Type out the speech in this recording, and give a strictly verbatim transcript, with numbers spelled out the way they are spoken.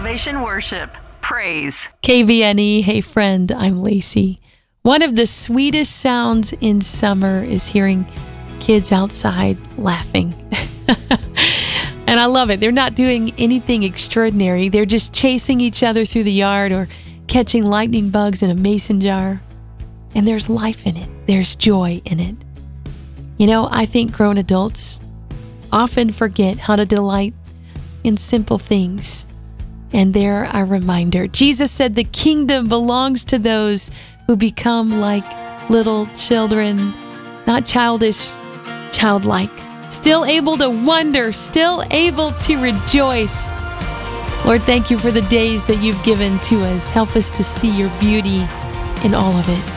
Elevation Worship. Praise. K V N E, hey friend, I'm Lacey. One of the sweetest sounds in summer is hearing kids outside laughing. And I love it. They're not doing anything extraordinary. They're just chasing each other through the yard or catching lightning bugs in a mason jar. And there's life in it. There's joy in it. You know, I think grown adults often forget how to delight in simple things. And they're a reminder. Jesus said the kingdom belongs to those who become like little children, not childish, childlike. Still able to wonder, still able to rejoice. Lord, thank you for the days that you've given to us. Help us to see your beauty in all of it.